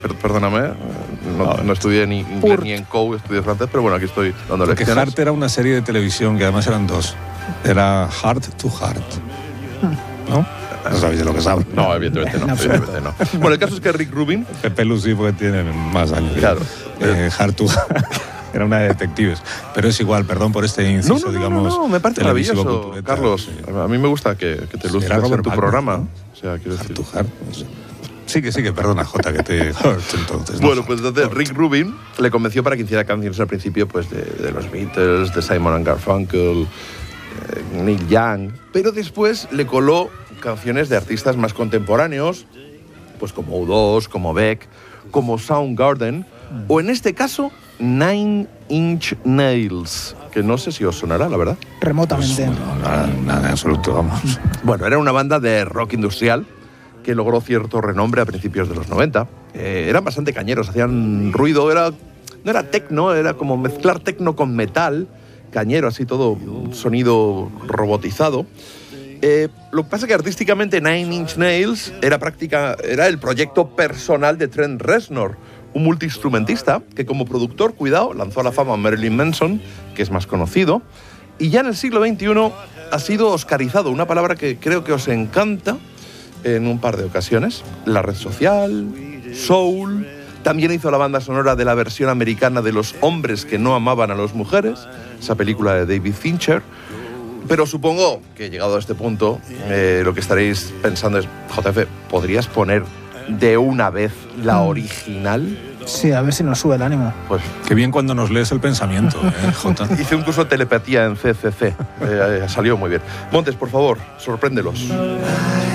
Perdóname, no estudié ni inglés ni en COU, estudié francés, pero bueno, aquí estoy dando lecciones. Porque Heart era una serie de televisión que además eran dos. Era Heart to Heart. ¿No? No sabéis de lo que saben. No, evidentemente no. Evidentemente no. Bueno, el caso es que Rick Rubin... Pepe Lucy porque tiene más años. Claro. Heart to Heart. Era una de detectives. Pero es igual, perdón por este inciso, digamos. No, me parece maravilloso, Carlos. Sí. A mí me gusta que te luzcas en tu programa. ¿No? O sea, quiero decir... Heart to Heart. No sé. Sí, que perdona, Jota, que te... entonces, bueno, pues entonces Rick Rubin le convenció para que hiciera canciones al principio pues de los Beatles, de Simon and Garfunkel, Neil Young, pero después le coló canciones de artistas más contemporáneos, pues como U2, como Beck, como Soundgarden, o en este caso, Nine Inch Nails, que no sé si os sonará, la verdad. Remotamente. Pues, bueno, nada en absoluto, vamos. Bueno, era una banda de rock industrial que logró cierto renombre a principios de los 90. Eran bastante cañeros, hacían ruido, no era tecno, era como mezclar tecno con metal, cañero, así todo, un sonido robotizado. Lo que pasa es que artísticamente Nine Inch Nails era el proyecto personal de Trent Reznor, un multiinstrumentista que como productor, cuidado, lanzó a la fama a Marilyn Manson, que es más conocido, y ya en el siglo XXI ha sido oscarizado, una palabra que creo que os encanta, en un par de ocasiones. La red social, soul. También hizo la banda sonora de la versión americana de Los hombres que no amaban a las mujeres, esa película de David Fincher. Pero supongo que llegado a este punto, lo que estaréis pensando es, JF, ¿podrías poner de una vez la original? Sí, a ver si nos sube el ánimo. Pues qué bien cuando nos lees el pensamiento, Jota. Hice un curso de telepatía en CCC. Salió muy bien. Montes, por favor, sorpréndelos.